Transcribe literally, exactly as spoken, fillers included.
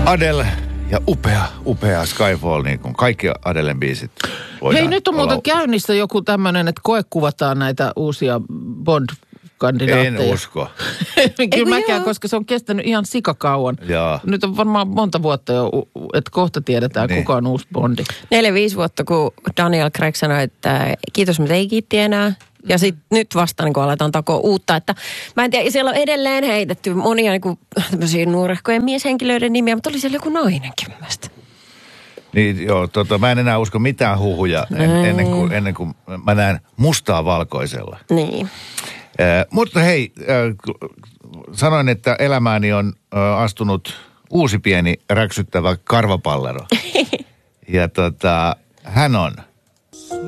Adele ja upea, upea Skyfall, niin kuin kaikki Adelen biisit. Hei, nyt on muuten käynnissä joku tämmöinen, että koekuvataan näitä uusia Bond-kandidaatteja. En usko. Kyllä mäkään, koska se on kestänyt ihan sikakauan. Jaa. Nyt on varmaan monta vuotta jo, että kohta tiedetään, niin. Kuka on uusi Bondi. Neljä, viisi vuotta, kun Daniel Craig sanoi, että kiitos, mutta ei kiitti enää. Ja sitten nyt vasta niin kun aletaan takoa uutta, että mä en tiedä, siellä on edelleen heitetty monia niin kuin, tämmöisiä nuorehkojen mieshenkilöiden nimiä, mutta oli siellä joku nainenkin mielestä. Niin joo, tota, mä en enää usko mitään huhuja en, mm. ennen, kuin, ennen kuin mä näen mustaa valkoisella. Niin. Äh, mutta hei, äh, sanoin, että elämääni on äh, astunut uusi pieni räksyttävä karvapallero. Ja tota, hän on